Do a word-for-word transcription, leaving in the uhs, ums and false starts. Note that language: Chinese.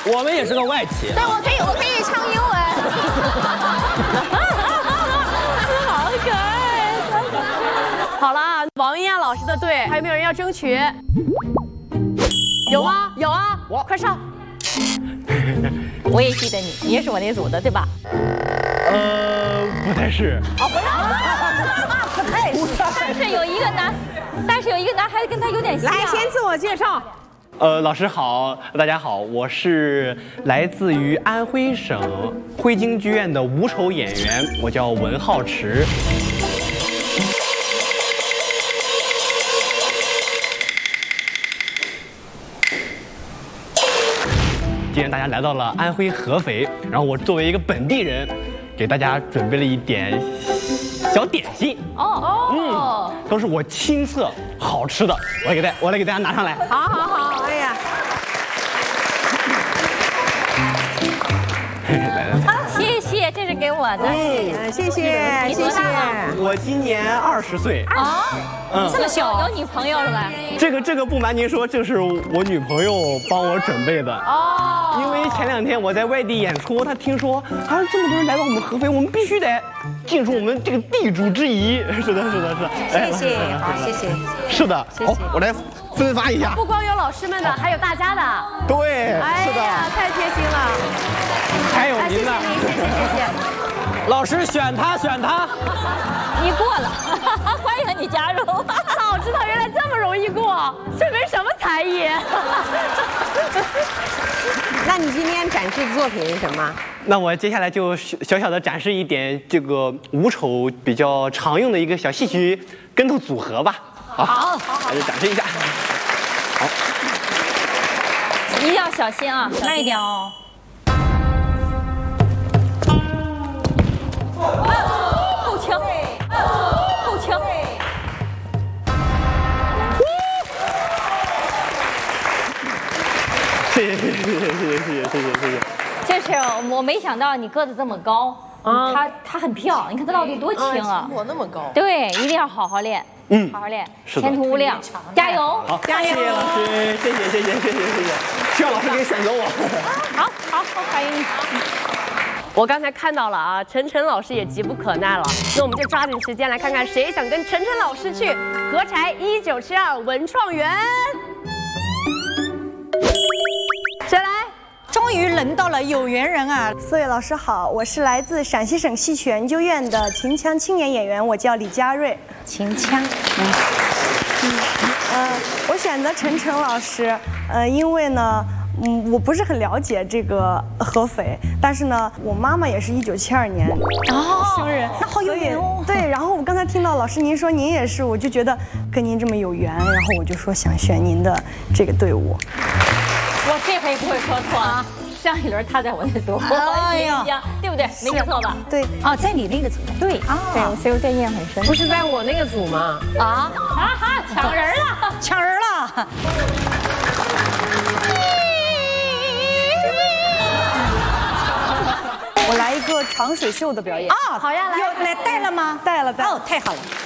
我们也是个外企。 对，我可以，我可以唱英文。好可爱。好了，王一燕老师的队，还有没有人要争取？有吗？有啊， 我快上。我也记得你，你也是我那组的，对吧？ 呃，不太是。 哦，不是，不太是。但是有一个男，但是有一个男孩子跟他有点像。来，先自我介绍。 呃，老师好，大家好，我是来自于安徽省徽京剧院的无丑演员，我叫文浩池。今天大家来到了安徽合肥，然后我作为一个本地人，给大家准备了一点小点心。 哦哦， 嗯，都是我亲测好吃的，我来给大我来给大家拿上来。 好好好，哎呀， 来来来， 谢谢，这是给我的。 嗯，谢谢谢谢。 我今年二十岁。 啊， 嗯， 这么小，有女朋友了吧？ 这个这个不瞒您说，这是我女朋友帮我准备的。 哦。 因为前两天我在外地演出，她听说啊这么多人来到我们合肥，我们必须得尽出我们这个地主之谊。是的，是的，是的。 谢谢，好，谢谢。 是的，好，我来分发一下。 不光有老师们的，还有大家的。 对，是的。 哎呀，太贴心了。 还有您呢。 谢谢您，谢谢谢谢。 老师选他，选他。 你过了，欢迎你加入。早知道原来这么容易过，这没什么才艺。 那你今天展示的作品是什么？ 那我接下来就小小的展示一点这个五丑比较常用的一个小戏曲跟头组合吧。好，好，好，就展示一下。好， 一定要小心啊，慢一点哦。后倾，后倾。 谢谢谢谢谢谢谢谢谢谢谢。 就是我没想到你个子这么高，他他很跳，你看他到底多轻啊！ 我那么高。 对，一定要好好练， 嗯， 好好练， 是的， 前途无量，加油！ 好，加油！谢谢老师，谢谢谢谢谢谢谢谢，希望老师可以选择我。 好好好，欢迎你。我刚才看到了啊，晨晨老师也急不可耐了，那我们就抓紧时间来看看谁想跟晨晨老师去合柴一九七二文创园。谁来？ 终于轮到了有缘人啊！ 四位老师好，我是来自陕西省戏曲研究院的秦腔青年演员，我叫李佳瑞。 秦腔，嗯， 呃，我选择晨晨老师，呃，因为呢，嗯，我不是很了解这个合肥，但是呢，我妈妈也是一九七二年生人， 那好有缘哦。 对，然后我刚才听到老师您说您也是，我就觉得跟您这么有缘，然后我就说想选您的这个队伍。 我这回不会说错啊！上一轮他在我那组， 哎呀， 对不对？没记错吧？ 对， 啊，在你那个组对啊，对，所以我对印象很深。 不是在我那个组吗？ 啊啊哈！抢人了， 抢人了！ 我来一个长水袖的表演啊， 好呀，来， 有来带了吗？ 带了带了。 哦，太好了。